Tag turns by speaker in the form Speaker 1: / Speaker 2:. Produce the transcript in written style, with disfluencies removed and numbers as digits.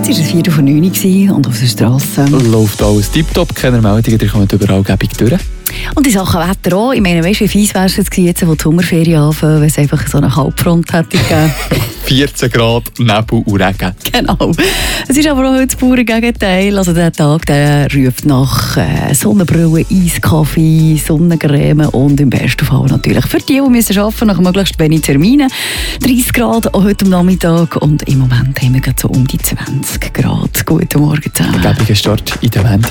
Speaker 1: Jetzt war es 8:04 und auf der Straße
Speaker 2: läuft alles tiptop, keine Meldungen, die kommen überall gäbig durch.
Speaker 1: Und in Sachen Wetter auch. Ich meine, weißt du, wie fies wär's jetzt gewesen, wo die Sommerferien anfangen, wenn es einfach so eine Kaltfront hätte gegeben?
Speaker 2: 14 Grad, Nebel und Regen.
Speaker 1: Genau. Es ist aber auch heute das pure Gegenteil. Also der Tag, der ruft nach Sonnenbrille, Eiskaffee, Sonnencreme und im besten Fall natürlich für die müssen arbeiten, nach möglichst wenig Terminen. 30 Grad auch heute am Nachmittag und im Moment haben wir gerade so um die 20 Grad. Guten Morgen zusammen.
Speaker 2: Ein gäbiger Start in den Wend.